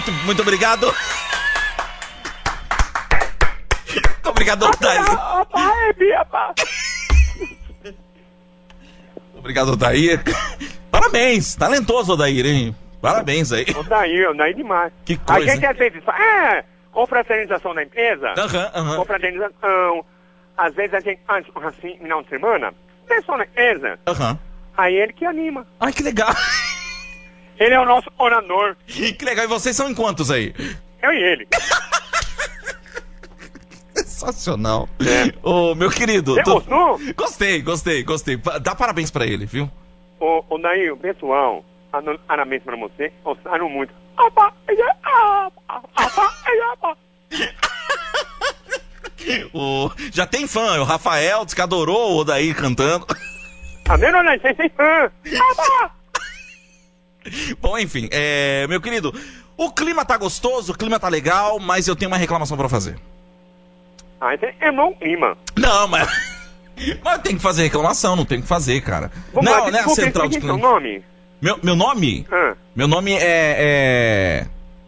muito obrigado. Obrigado, Odair. Obrigado, Odair. Parabéns, talentoso, Odair, hein? Parabéns aí. Odair demais. Que coisa. A gente às vezes fala, confraternização da empresa. Confraternização. Às vezes a gente faz assim, final de semana. Pessoal na empresa. Aí ele que anima. Ai, que legal. Ele é o nosso orador. Que legal. E vocês são em quantos aí? Eu e ele. Sensacional. Ô, meu querido. Você gostou? Gostei. Dá parabéns pra ele, viu? Ô, Daí, o pessoal, parabéns pra você. Gostaram muito. Já tem fã, o Rafael diz que adorou o Odair cantando. Tá vendo, Odair? Você tem fã. Bom, enfim, meu querido, o clima tá gostoso, o clima tá legal, mas eu tenho uma reclamação pra fazer. Esse é mau clima. Não, mas eu tenho que fazer reclamação, não tenho que fazer, cara. Não, né, a central de clima. Seu nome? Meu nome? Meu nome é...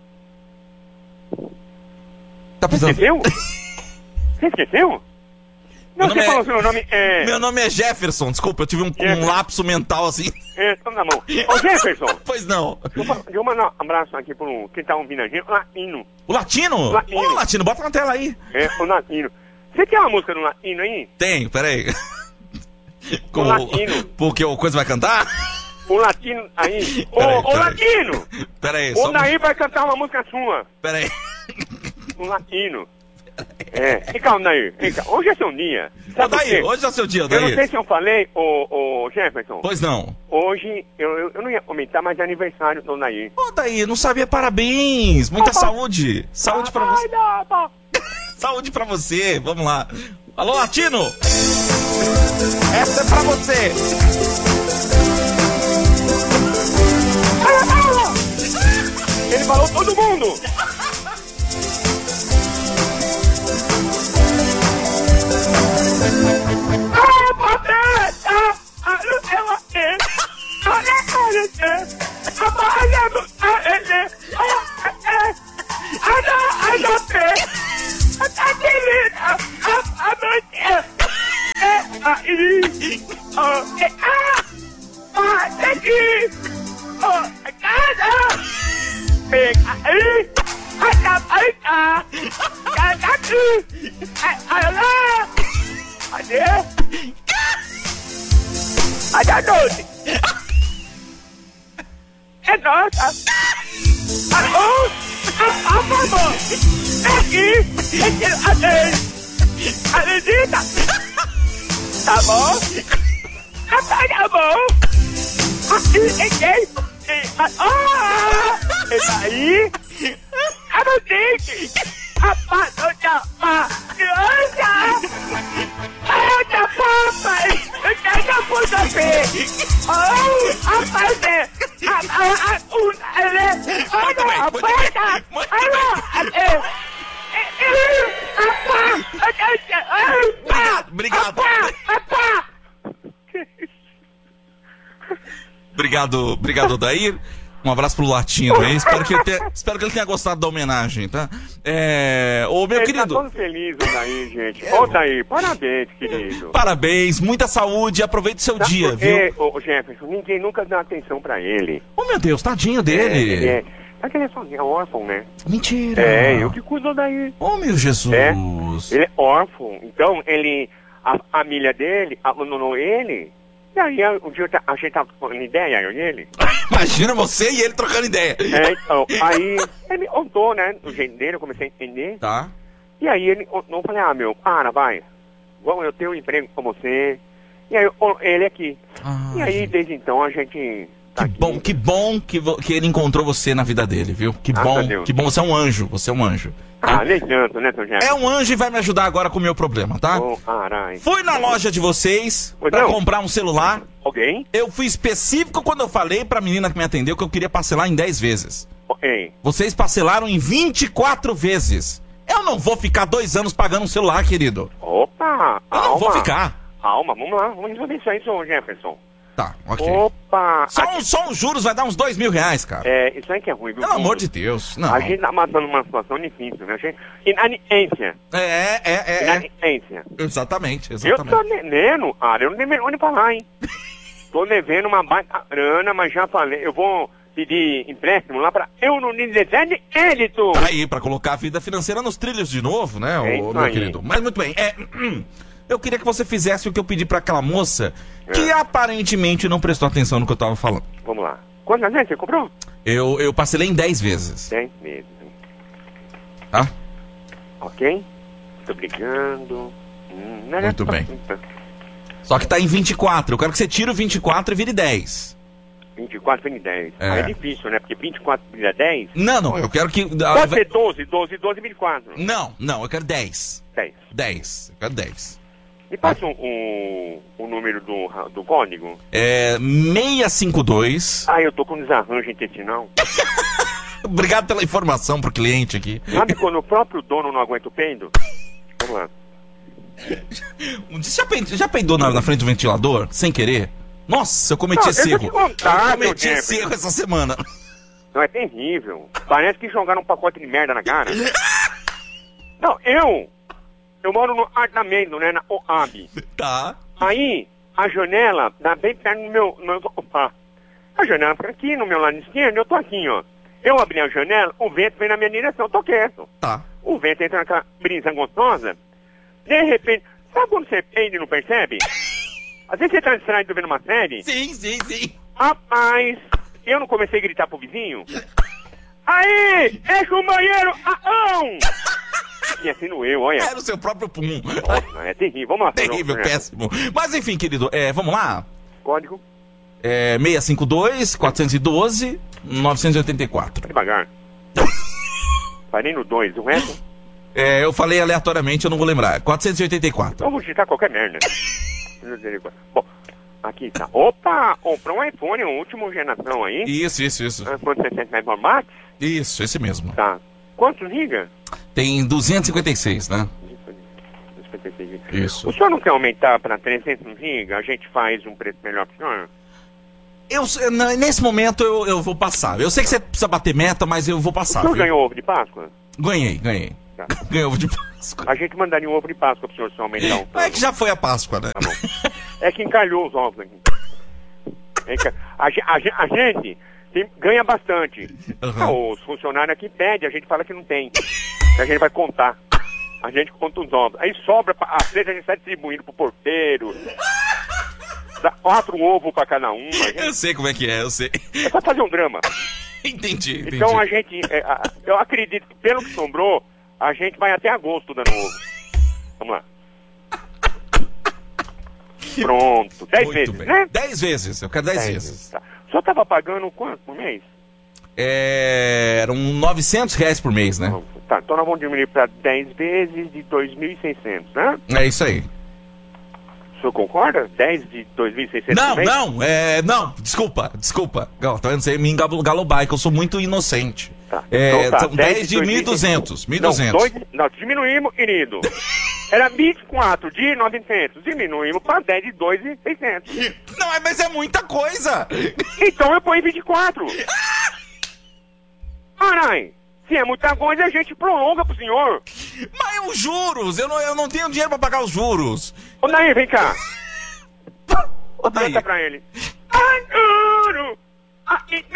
Tá precisando... Você esqueceu? Não, você falou seu nome é... Meu nome é Jefferson, desculpa, eu tive um lapso mental assim. Então tá bom. Ô, Jefferson. Pois não. Deixa eu mandar um abraço aqui pro quem tá ouvindo a gente, o Latino. O Latino? Ô, Latino, bota na tela aí. O Latino. Você tem uma música do Latino aí? Tenho, peraí. O Latino. Porque o Coisa vai cantar? O Latino aí. Ô, Latino! Peraí, o Daí vai cantar uma música sua. Peraí. O Latino. Vem cá, Daí. Hoje é seu dia. Daí, hoje é seu dia, Daí. Eu não sei se eu falei, ô Jefferson. Pois não. Hoje, eu não ia comentar, mas é aniversário do Daí. Ô, Daí, não sabia, parabéns. Muita saúde. Saúde pra você. Saúde pra você, vamos lá. Alô, Latino! Essa é pra você. Ele falou todo mundo. É nossa! Por favor! Aqui! Acredita! Tá bom? Tá bom! Esse aí! Eu não disse! Rapaz, eu te amar! Criança! Olha, papai! Eu quero por você! Rapaz, Obrigado, Odair. Um abraço pro Latino aí. Espero que ele tenha gostado da homenagem, tá? Ô, meu querido. Tá todo feliz, Odair, gente. Ô, Odair, parabéns, querido. Parabéns, muita saúde. Aproveite o seu dia, viu? Ô, Jefferson, ninguém nunca dá atenção pra ele. Oh, meu Deus, tadinho dele. Sabe que ele é sozinho, é órfão, né? Mentira. Eu que cuido daí. Oh, meu Jesus. Ele é órfão. Então, a família dele abandonou ele. E aí, um dia a gente tava trocando ideia, eu e ele. Imagina você e ele trocando ideia. Então, aí ele me contou, né? Do jeito dele, eu comecei a entender. Tá. E aí ele não falei, vai. Vamos, eu tenho um emprego com você. E aí, ele aqui. E aí, desde então, a gente... Que bom que ele encontrou você na vida dele, viu? Que bom, você é um anjo, nem tanto, né, seu Jefferson? É um anjo e vai me ajudar agora com o meu problema, tá? Fui na loja de vocês pra comprar um celular. Ok. Eu fui específico quando eu falei pra menina que me atendeu que eu queria parcelar em 10 vezes. Ok. Vocês parcelaram em 24 vezes. Eu não vou ficar 2 anos pagando um celular, querido. Opa! Eu não vou ficar. Calma, vamos lá, vamos resolver isso aí, seu Jefferson. Tá, ok. Opa! Só os juros vai dar uns R$2.000, cara. Isso aí que é ruim, viu? Pelo amor de Deus, não. A gente tá matando uma situação difícil, né? Inadimplência. Inadimplência. Exatamente. Eu tô devendo, eu não tenho onde falar, hein? Tô devendo uma baita grana, mas já falei, eu vou pedir empréstimo lá pra Euronizete de Édito. Aí, pra colocar a vida financeira nos trilhos de novo, né, meu querido? Mas muito bem, eu queria que você fizesse o que eu pedi pra aquela moça, que aparentemente não prestou atenção no que eu tava falando. Vamos lá. Quantas vezes você comprou? Eu parcelei em 10 vezes. 10 meses. Tá? Ok? Tô brigando. Muito bem. Só que tá em 24. Eu quero que você tire o 24 e vire 10. 24 vire 10. Aí é difícil, né? Porque 24 vira 10. Não, eu quero que... Pode ser 12, 24. Não, eu quero 10. 10. Eu quero 10. Me passa o número do código. 652. Eu tô com desarranjo intestinal. Obrigado pela informação pro cliente aqui. Sabe quando o próprio dono não aguenta o peido? Vamos lá. Você já peidou na frente do ventilador, sem querer? Nossa, eu cometi esse erro. Eu cometi esse erro essa semana. Não, é terrível. Parece que jogaram um pacote de merda na cara. Não, eu moro no apartamento, né, na OAB. Tá. Aí, a janela dá bem perto do meu sofá. A janela fica aqui, no meu lado esquerdo, eu tô aqui, ó. Eu abri a janela, o vento vem na minha direção, eu tô quieto. Tá. O vento entra naquela brisa gostosa. De repente, sabe quando você peida e não percebe? Às vezes você tá distraído vendo uma série. Sim. Rapaz, eu não comecei a gritar pro vizinho? Aí, fecha o banheiro, E assim no olha. Era o seu próprio pum. Nossa, é terrível. Vamos lá. Terrível, péssimo. Mas enfim, querido, vamos lá? Código? 652, 412, 984. Devagar. Parei no 2, o resto? Eu falei aleatoriamente, eu não vou lembrar. 484. Então vou digitar qualquer merda. Bom, aqui tá. Opa! Comprou um iPhone, última geração aí. Isso. iPhone 69 Pro Max? Isso, esse mesmo. Tá. Quantos giga? Tem 256, né? 256 giga. Isso. O senhor não quer aumentar para 300 giga? A gente faz um preço melhor pro senhor? Nesse momento eu vou passar. Eu sei que você precisa bater meta, mas eu vou passar. O senhor ganhou ovo de Páscoa? Ganhei. Tá. Ganhei ovo de Páscoa. A gente mandaria um ovo de Páscoa pro senhor se aumentar um pouco. É que já foi a Páscoa, né? Tá bom. É que encalhou os ovos aqui. A gente ganha bastante. Os funcionários aqui pedem, a gente fala que não tem. A gente vai contar. A gente conta os ovos. Aí sobra, às vezes a gente sai distribuindo pro porteiro. Dá 4 ovos pra cada um. Eu sei como é que é, eu sei. É só fazer um drama. Entendi. Então a gente, eu acredito que pelo que sobrou, a gente vai até agosto dando ovo. Vamos lá. Pronto. 10 vezes, né? 10 vezes, eu quero 10 vezes. Tá. O senhor tava pagando quanto por mês? Eram R$900 por mês, né? Tá, então nós vamos diminuir para 10 vezes de 2.600, né? É isso aí. O senhor concorda? 10 de 2.600 por mês? Não, desculpa. Tá vendo? Você me engalobar, que eu sou muito inocente. Tá. Então tá, são 10 de 1.200. 1.200. Não, diminuímos, querido. Era 24 de 900. Diminuímos para 10 de 2.600. Não, mas é muita coisa. Então eu ponho 24. Carai, se é muita coisa, a gente prolonga pro senhor. Mas os juros, eu não tenho dinheiro pra pagar os juros. Ô, Nair, vem cá. Canta pra ele. Ai, juro.